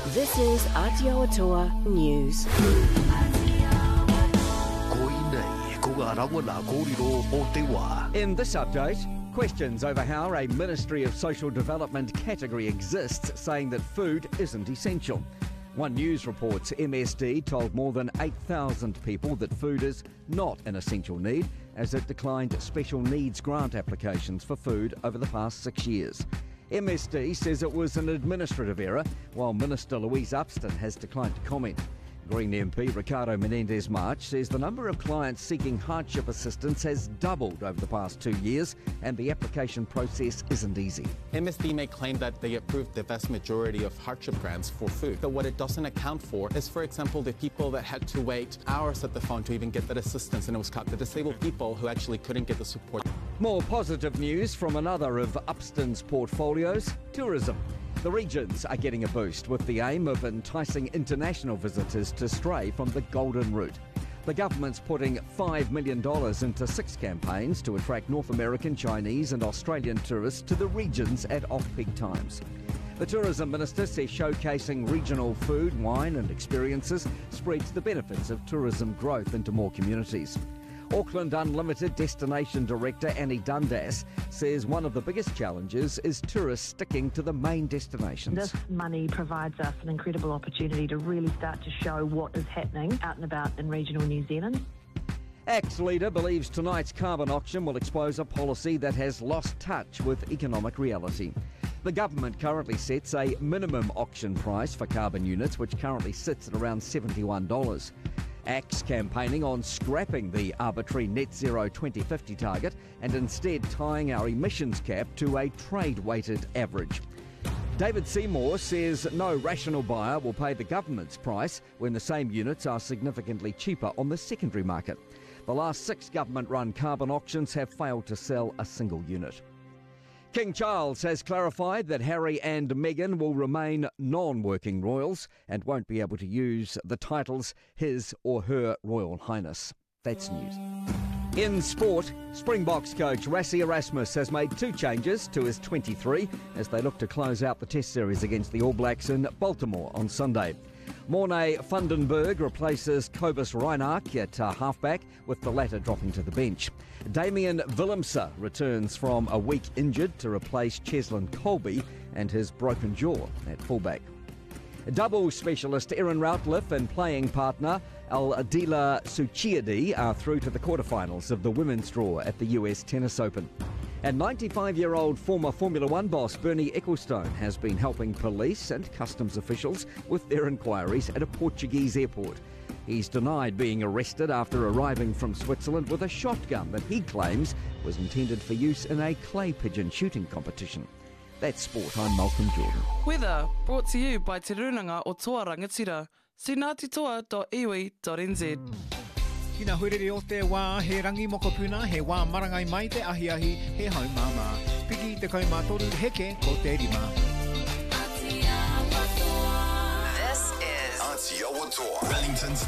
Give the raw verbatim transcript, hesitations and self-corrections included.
This is Aotearoa News. In this update, questions over how a Ministry of Social Development category exists, saying that food isn't essential. One News reports M S D told more than eight thousand people that food is not an essential need, as it declined special needs grant applications for food over the past six years. M S D says it was an administrative error, while Minister Louise Upston has declined to comment. Green M P Ricardo Menendez-March says the number of clients seeking hardship assistance has doubled over the past two years and the application process isn't easy. M S D may claim that they approved the vast majority of hardship grants for food, but what it doesn't account for is, for example, the people that had to wait hours at the phone to even get that assistance, and it was cut the disabled people who actually couldn't get the support. More positive news from another of Upston's portfolios, tourism. The regions are getting a boost with the aim of enticing international visitors to stray from the Golden Route. The government's putting five million dollars into six campaigns to attract North American, Chinese and Australian tourists to the regions at off-peak times. The Tourism Minister says showcasing regional food, wine and experiences spreads the benefits of tourism growth into more communities. Auckland Unlimited Destination Director Annie Dundas says one of the biggest challenges is tourists sticking to the main destinations. This money provides us an incredible opportunity to really start to show what is happening out and about in regional New Zealand. ACT's leader believes tonight's carbon auction will expose a policy that has lost touch with economic reality. The government currently sets a minimum auction price for carbon units, which currently sits at around seventy-one dollars. ACT's campaigning on scrapping the arbitrary net zero twenty fifty target and instead tying our emissions cap to a trade-weighted average. David Seymour says no rational buyer will pay the government's price when the same units are significantly cheaper on the secondary market. The last six government-run carbon auctions have failed to sell a single unit. King Charles has clarified that Harry and Meghan will remain non-working royals and won't be able to use the titles His or Her Royal Highness. That's news. In sport, Springboks coach Rassie Erasmus has made two changes to his twenty-three as they look to close out the Test series against the All Blacks in Baltimore on Sunday. Morné Vandenberg replaces Cobus Reinach at uh, halfback, with the latter dropping to the bench. Damien Willemse returns from a week injured to replace Cheslin Colby and his broken jaw at fullback. Double specialist Erin Routliffe and playing partner Aldila Suchiadi are through to the quarterfinals of the women's draw at the U S Tennis Open. And ninety-five-year-old former Formula One boss Bernie Ecclestone has been helping police and customs officials with their inquiries at a Portuguese airport. He's denied being arrested after arriving from Switzerland with a shotgun that he claims was intended for use in a clay pigeon shooting competition. That's sport. I'm Malcolm Jordan. Weather brought to you by Te Runanga o Toa Rangatira. See ngatitoa dot iwi dot n z. Kina hurere o te wā, he rangi mokopuna, he wā marangai mai te ahi ahi, he hau māma. Piki te kaumatoru heke ko te rima. This is Aotearoa, Wellington's